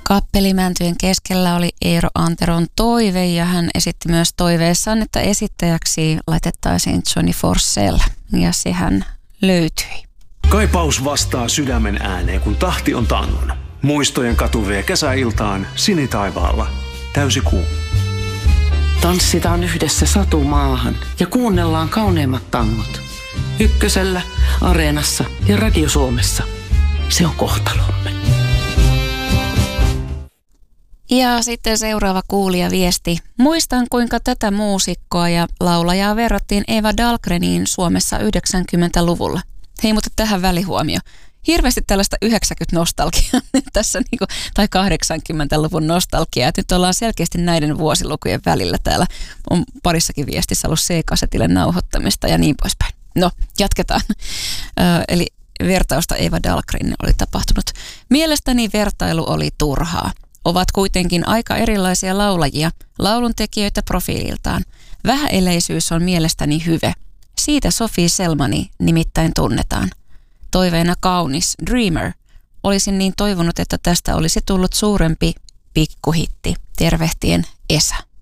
Kappelimäntyjen keskellä oli Eero Anteron toive ja hän esitti myös toiveessaan, että esittäjäksi laitettaisiin Johnny Forsell ja sehän löytyi. Kaipaus vastaa sydämen ääneen, kun tahti on tangon. Muistojen katu vie kesäiltaan sinitaivaalla. Täysi kuu. Tanssitaan yhdessä satumaahan ja kuunnellaan kauneimmat tangot. Ykkösellä, Areenassa ja Radio Suomessa. Se on kohtalomme. Ja sitten seuraava kuulijaviesti. Muistan, kuinka tätä muusikkoa ja laulajaa verrattiin Eva Dahlgreniin Suomessa 90-luvulla. Hei, mutta tähän välihuomio. Hirveästi tällaista 90-nostalgiaa tässä, tai 80-luvun nostalgiaa. Nyt ollaan selkeästi näiden vuosilukujen välillä. Täällä on parissakin viestissä ollut C-kasetille nauhoittamista ja niin poispäin. No, jatketaan. Eli vertausta Eva Dahlgren oli tapahtunut. Mielestäni vertailu oli turhaa. Ovat kuitenkin aika erilaisia laulajia, lauluntekijöitä profiililtaan. Vähäeleisyys on mielestäni hyve. Siitä Sophie Selmani nimittäin tunnetaan. Toiveena kaunis Dreamer. Olisin niin toivonut, että tästä olisi tullut suurempi pikkuhitti. Tervehtien Esa.